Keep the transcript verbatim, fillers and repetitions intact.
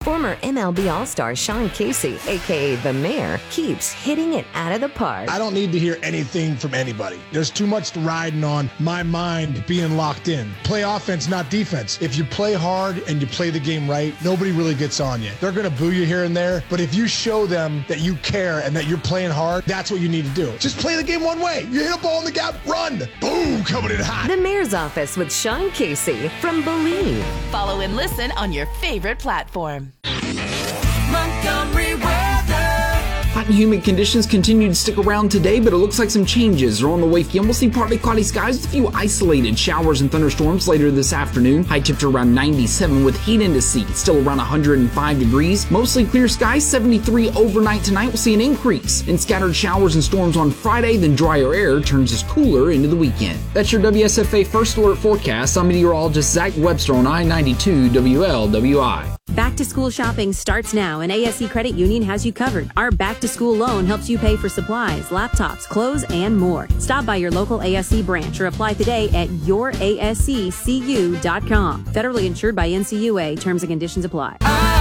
Former M L B All-Star Sean Casey, a k a. The Mayor, keeps hitting it out of the park. I don't need to hear anything from anybody. There's too much riding on my mind being locked in. Play offense, not defense. If you play hard and you play the game right, nobody really gets on you. They're going to boo you here and there, but if you show them that you care and that you're playing hard, that's what you need to do. Just play the game one way. You hit a ball in the gap, run. Boom, coming in hot. The Mayor's Office with Sean Casey from Believe. Follow and listen on your favorite platform. Montgomery weather. Hot and humid conditions continue to stick around today, but it looks like some changes are on the way. We'll see partly cloudy skies with a few isolated showers and thunderstorms later this afternoon. High temperature around ninety-seven with heat indices still around one hundred five degrees. Mostly clear skies, seventy-three overnight tonight. We'll see an increase in scattered showers and storms on Friday, then drier air turns us cooler into the weekend. That's your W S F A First Alert forecast. I'm meteorologist Zach Webster on I ninety-two W L W I. Back to school shopping starts now, and A S C Credit Union has you covered. Our back to school loan helps you pay for supplies, laptops, clothes, and more. Stop by your local A S C branch or apply today at your A S C C U dot com. Federally insured by N C U A. Terms and conditions apply.